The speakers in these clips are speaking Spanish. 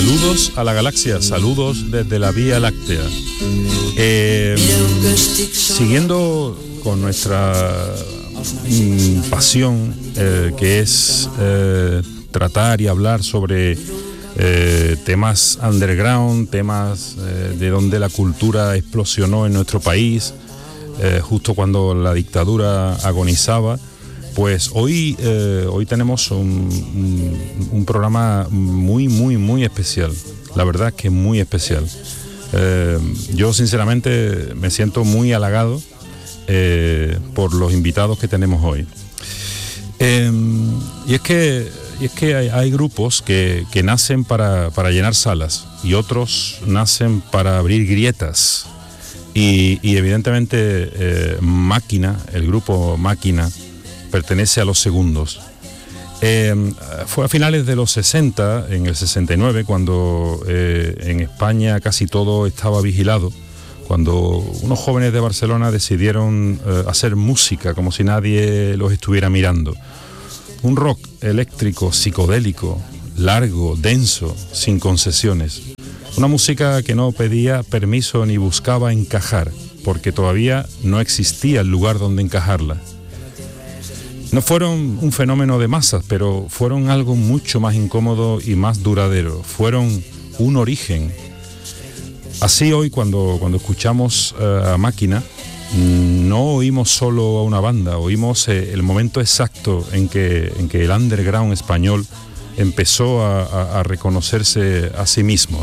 Saludos a la galaxia, saludos desde la Vía Láctea. Siguiendo con nuestra pasión, que es tratar y hablar sobre temas underground, temas de donde la cultura explosionó en nuestro país, justo cuando la dictadura agonizaba. Pues hoy tenemos un programa muy especial. La verdad es que muy especial. Yo sinceramente me siento muy halagado por los invitados que tenemos hoy. Y es que hay grupos que nacen para llenar salas y otros nacen para abrir grietas. Y evidentemente Máquina, el grupo Máquina, pertenece a los segundos. Fue a finales de los 60, en el 69, cuando en España casi todo estaba vigilado, cuando unos jóvenes de Barcelona decidieron hacer música como si nadie los estuviera mirando. Un rock eléctrico, psicodélico, largo, denso, sin concesiones. Una música que no pedía permiso ni buscaba encajar, porque todavía no existía el lugar donde encajarla. No fueron un fenómeno de masas, pero fueron algo mucho más incómodo y más duradero. Fueron un origen. Así hoy, cuando escuchamos a Máquina, no oímos solo a una banda, oímos el momento exacto en que el underground español empezó a reconocerse a sí mismo.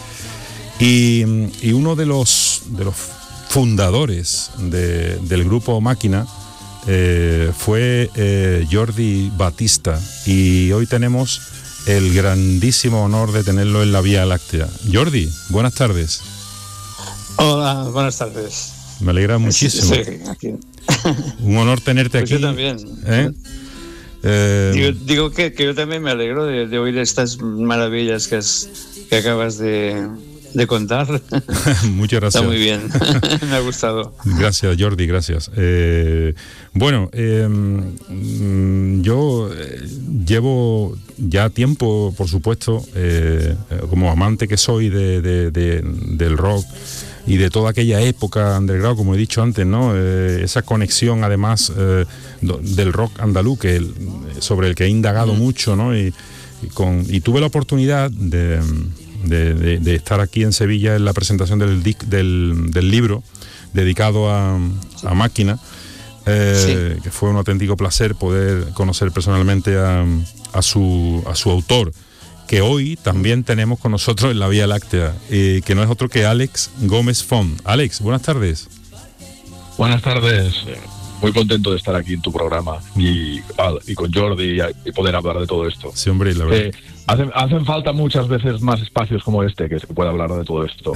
Y uno de los fundadores del grupo Máquina fue Jordi Batista, y hoy tenemos el grandísimo honor de tenerlo en la Vía Láctea. Jordi, buenas tardes. Hola, buenas tardes. Me alegra muchísimo. Sí, aquí. Un honor tenerte pues aquí. Yo también. Digo que yo también me alegro de oír estas maravillas que acabas de contar. Muchas gracias. Está muy bien. Me ha gustado. Gracias, Jordi, gracias. Bueno, yo llevo ya tiempo, por supuesto, como amante que soy del rock y de toda aquella época underground, como he dicho antes, ¿no? Esa conexión, además, del rock andaluz, sobre el que he indagado mucho, ¿no? Y tuve la oportunidad de estar aquí en Sevilla en la presentación del libro dedicado a Máquina, que fue un auténtico placer poder conocer personalmente a su autor, que hoy también tenemos con nosotros en la Vía Láctea, que no es otro que Alex Gómez Font. Alex, buenas tardes. Buenas tardes. Muy contento de estar aquí en tu programa y con Jordi y poder hablar de todo esto. Sí, hombre, la verdad. Hacen falta muchas veces más espacios como este que se pueda hablar de todo esto.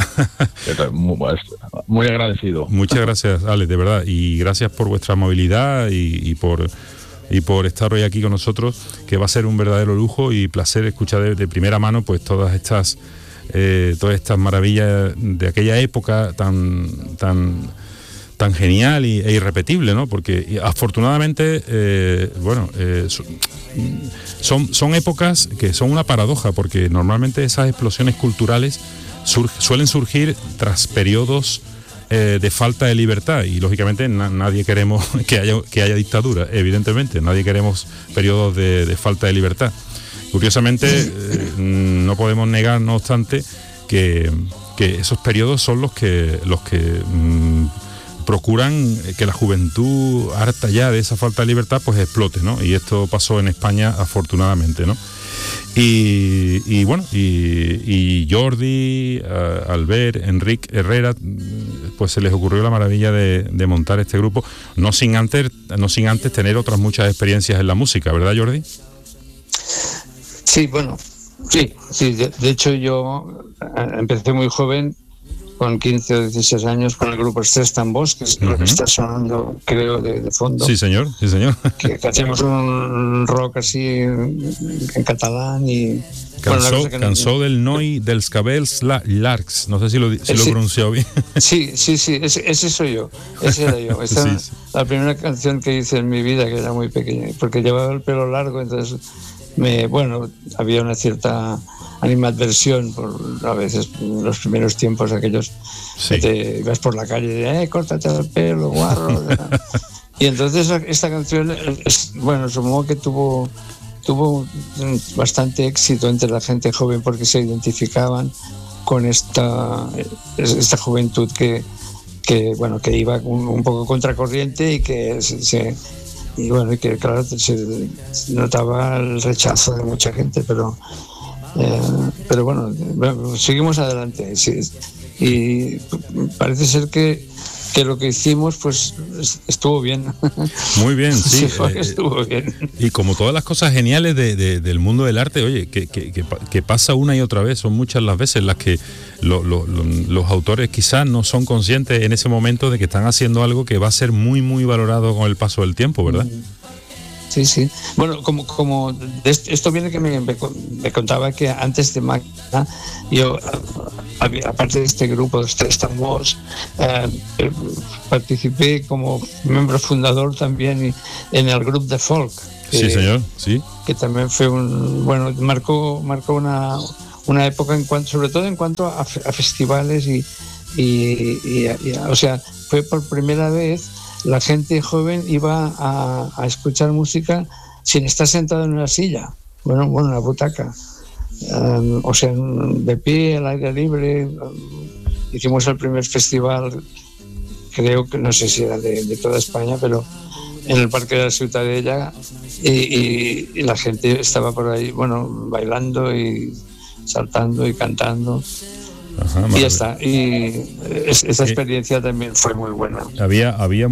Muy agradecido. Muchas gracias, Alex, de verdad. Y gracias por vuestra amabilidad y por estar hoy aquí con nosotros, que va a ser un verdadero lujo y placer escuchar de primera mano pues todas estas maravillas de aquella época tan genial e irrepetible, ¿no? Porque afortunadamente, son épocas que son una paradoja, porque normalmente esas explosiones culturales suelen surgir tras periodos de falta de libertad, y lógicamente nadie queremos que haya dictadura, evidentemente, nadie queremos periodos de falta de libertad. Curiosamente, no podemos negar, no obstante, que esos periodos son los que procuran que la juventud, harta ya de esa falta de libertad, pues explote, ¿no? Y esto pasó en España, afortunadamente, ¿no? Y bueno, y Jordi, Albert, Enrique Herrera, pues se les ocurrió la maravilla de montar este grupo, no sin antes tener otras muchas experiencias en la música, ¿verdad, Jordi? Sí, bueno, sí. De hecho, yo empecé muy joven, con 15 o 16 años, con el grupo Estrés Tambors, que es lo que está sonando, creo, de fondo. Sí, señor. Que hacíamos un rock así en catalán y... Cansó del Noi dels Cabells Largs, no sé si lo he pronunciado bien. Sí, ese soy yo, ese era yo. Esta era la primera canción que hice en mi vida, que era muy pequeña, porque llevaba el pelo largo, entonces había una cierta animadversión, a veces en los primeros tiempos aquellos que te ibas por la calle y córtate el pelo, guarro. Y entonces esta canción, bueno, supongo que tuvo bastante éxito entre la gente joven porque se identificaban con esta juventud que iba un poco contracorriente y que claro, se notaba el rechazo de mucha gente, pero bueno, seguimos adelante. Y parece ser que lo que hicimos pues estuvo bien. Muy bien, sí. Estuvo bien. Y como todas las cosas geniales del mundo del arte, oye, que pasa una y otra vez, son muchas las veces las que los autores quizás no son conscientes en ese momento de que están haciendo algo que va a ser muy, muy valorado con el paso del tiempo, ¿verdad? Sí. Bueno, como esto viene que me contaba que antes de Máquina, yo, aparte de este grupo de Sestam Voz, participé como miembro fundador también en el grupo de folk. Sí, señor, sí. Que también fue marcó una época sobre todo en cuanto a festivales y o sea, fue por primera vez la gente joven iba a escuchar música sin estar sentado en una silla, bueno, en una butaca, o sea, de pie, al aire libre. Hicimos el primer festival, creo que no sé si era de toda España, pero en el Parque de la Ciutadella, y la gente estaba por ahí, bueno, bailando y saltando y cantando. Ajá, y ya está. Y esa experiencia también fue muy buena. Había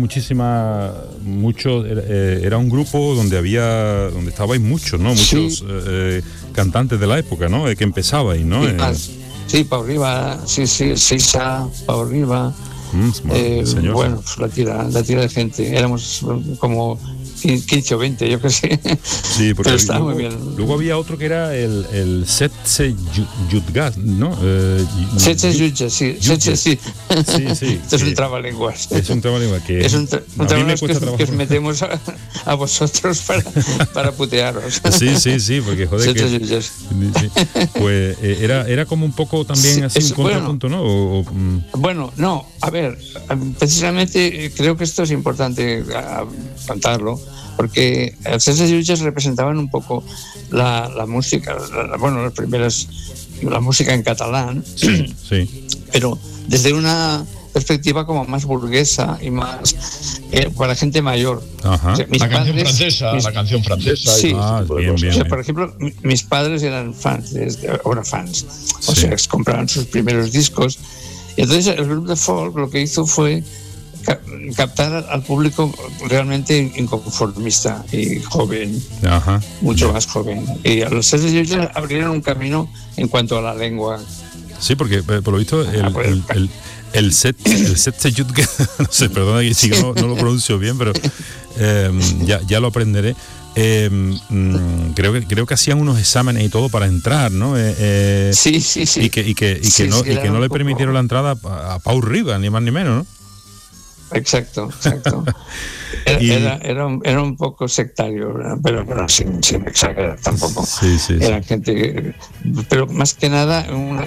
era un grupo donde estabais muchos, ¿no? Muchos cantantes de la época, ¿no? Que empezabais, ¿no? Sí, Pau Riba, Sisa, Pau Riba. Bueno, pues la tira de gente. Éramos como 15 o 20, yo que sé. Sí, porque pero estaba muy bien. Luego había otro que era el Setse Jutgas, ¿no? Setse Jutgas, sí. Sí. Esto es un trabalenguas. Es un trabalenguas que es un trabalenguas que os metemos a vosotros para putearos. Sí, porque joder que pues era como un poco también así un contrapunto, ¿no? Bueno, no, a ver, precisamente creo que esto es importante contarlo, porque los Sets representaban un poco la música, las primeras, la música en catalán, sí. Pero desde una perspectiva como más burguesa y más para gente mayor. Ajá. O sea, la canción francesa. Sí, bien. O sea, por ejemplo, mis padres eran fans, o sea, compraban sus primeros discos. Y entonces el grupo de folk lo que hizo fue captar al público realmente inconformista y joven, mucho más joven. Y a los Sets abrieron un camino en cuanto a la lengua. Sí, porque por lo visto el Setse Jutgas, no sé, perdona que si no lo pronuncio bien, pero ya lo aprenderé. Creo que hacían unos exámenes y todo para entrar, ¿no? Sí. Y que no le permitieron la entrada a Pau Riba, ni más ni menos, ¿no? Exacto. Era un poco sectario, pero sin exagerar tampoco. Sí. Era gente, pero más que nada,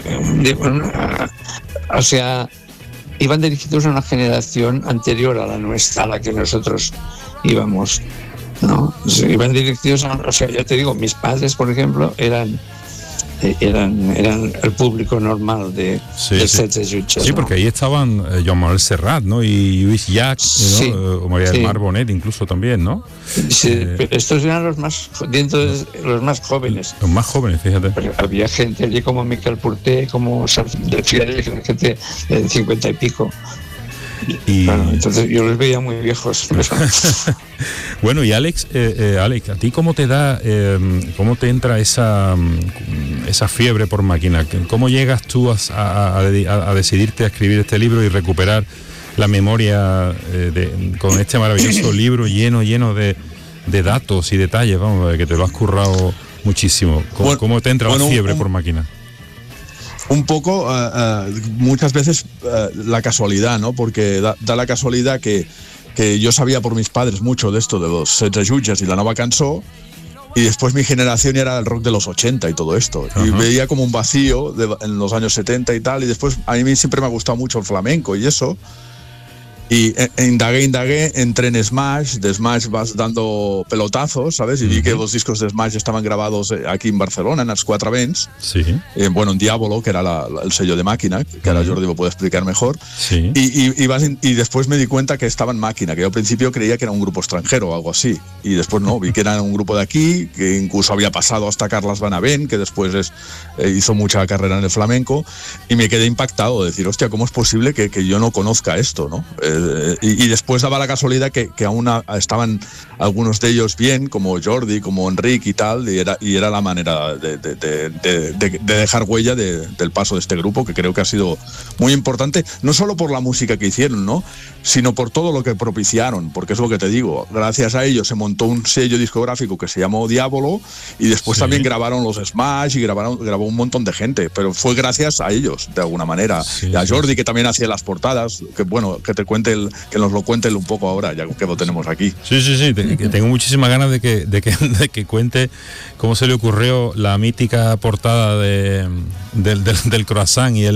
o sea, iban dirigidos a una generación anterior a la nuestra, a la que nosotros íbamos, ¿no? Iban dirigidos o sea, ya te digo, mis padres, por ejemplo, eran el público normal de Sets Jutgas. Sí, ¿no? porque ahí estaban Joan Manuel Serrat, ¿no? Y Luis Llach, ¿no? O María del Mar Bonet incluso también, ¿no? Sí, estos eran los más jóvenes. Los más jóvenes, fíjate. Pero había gente allí como Miquel Porter, como de Fidel, gente de 50 y pico. Claro, entonces yo los veía muy viejos. Bueno, y Alex, ¿a ti cómo te entra esa fiebre por Máquina? ¿Cómo llegas tú a decidirte a escribir este libro y recuperar la memoria con este maravilloso libro lleno de datos y detalles, vamos, que te lo has currado muchísimo? ¿Cómo te entra la fiebre por Máquina? Un poco, muchas veces la casualidad, ¿no? Porque da la casualidad que yo sabía por mis padres mucho de esto de los Sets Jutgas y la nova cançó, Y después mi generación era el rock de los 80 y todo esto. Y veía como un vacío en los años 70 y tal. Y después a mí siempre me ha gustado mucho el flamenco y eso. Y indagué, entré en Smash. De Smash vas dando pelotazos, ¿sabes? Y vi que los discos de Smash estaban grabados aquí en Barcelona, en las 4 Vents. Sí. Bueno, en Diabolo, que era el sello de Máquina, que ahora Jordi lo puede explicar mejor. Sí. Y después me di cuenta que estaba en Máquina, que yo al principio creía que era un grupo extranjero o algo así. Y después no, vi que era un grupo de aquí, que incluso había pasado hasta Carles Benavent, que después hizo mucha carrera en el flamenco. Y me quedé impactado de decir, hostia, ¿cómo es posible que yo no conozca esto, ¿no? Y después daba la casualidad que aún estaban algunos de ellos bien, como Jordi, como Enric y tal, y era la manera de dejar huella del paso de este grupo, que creo que ha sido muy importante, no solo por la música que hicieron, ¿no?, sino por todo lo que propiciaron, porque es lo que te digo, gracias a ellos se montó un sello discográfico que se llamó Diabolo, y después también grabaron los Smash y grabó un montón de gente, pero fue gracias a ellos, de alguna manera. Y a Jordi, que también hacía las portadas, que te cuente que nos lo cuente un poco ahora, ya que lo tenemos aquí. Sí, tengo muchísimas ganas de que cuente cómo se le ocurrió la mítica portada del croissant y